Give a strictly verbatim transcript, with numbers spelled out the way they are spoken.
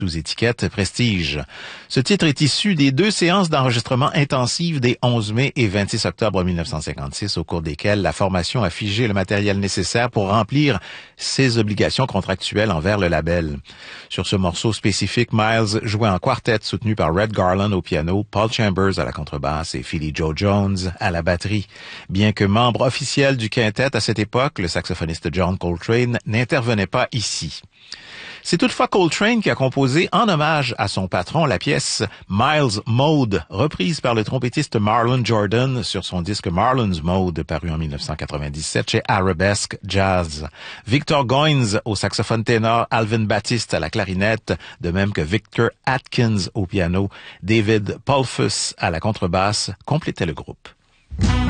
sous étiquette Prestige. Ce titre est issu des deux séances d'enregistrement intensives des onze mai et vingt-six octobre mille neuf cent cinquante-six, au cours desquelles la formation a figé le matériel nécessaire pour remplir ses obligations contractuelles envers le label. Sur ce morceau spécifique, Miles jouait en quartet soutenu par Red Garland au piano, Paul Chambers à la contrebasse et Philly Joe Jones à la batterie. Bien que membre officiel du quintet à cette époque, le saxophoniste John Coltrane n'intervenait pas ici. C'est toutefois Coltrane qui a composé en hommage à son patron la pièce Miles Mode, reprise par le trompettiste Marlon Jordan sur son disque Marlon's Mode, paru en mille neuf cent quatre-vingt-dix-sept chez Arabesque Jazz. Victor Goines au saxophone ténor, Alvin Baptiste à la clarinette, de même que Victor Atkins au piano, David Polfus à la contrebasse, complétaient le groupe.